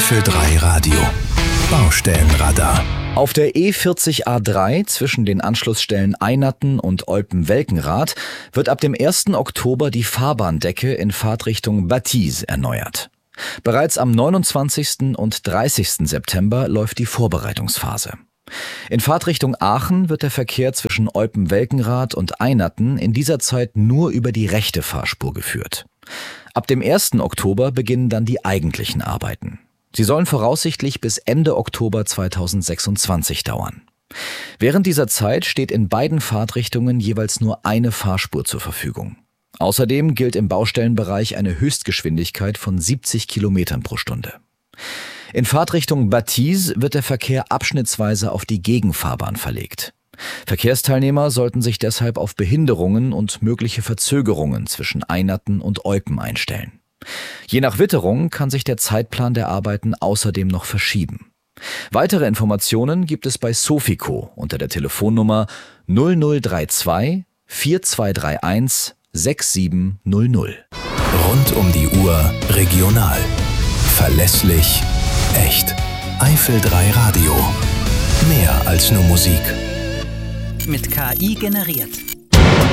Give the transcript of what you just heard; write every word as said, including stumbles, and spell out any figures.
Eifel drei Radio. Baustellenradar. Auf der E vierzig A drei zwischen den Anschlussstellen Einatten und Olpen-Welkenrath wird ab dem ersten Oktober die Fahrbahndecke in Fahrtrichtung Batise erneuert. Bereits am neunundzwanzigsten und dreißigsten September läuft die Vorbereitungsphase. In Fahrtrichtung Aachen wird der Verkehr zwischen Olpen-Welkenrath und Einatten in dieser Zeit nur über die rechte Fahrspur geführt. Ab dem ersten Oktober beginnen dann die eigentlichen Arbeiten. Sie sollen voraussichtlich bis Ende Oktober zweitausendsechsundzwanzig dauern. Während dieser Zeit steht in beiden Fahrtrichtungen jeweils nur eine Fahrspur zur Verfügung. Außerdem gilt im Baustellenbereich eine Höchstgeschwindigkeit von siebzig Kilometern pro Stunde. In Fahrtrichtung Batise wird der Verkehr abschnittsweise auf die Gegenfahrbahn verlegt. Verkehrsteilnehmer sollten sich deshalb auf Behinderungen und mögliche Verzögerungen zwischen Einatten und Olpen einstellen. Je nach Witterung kann sich der Zeitplan der Arbeiten außerdem noch verschieben. Weitere Informationen gibt es bei Sofico unter der Telefonnummer null null drei zwei vier zwei drei eins sechs sieben null null. Rund um die Uhr regional. Verlässlich, echt. Eifel drei Radio. Mehr als nur Musik. Mit K I generiert.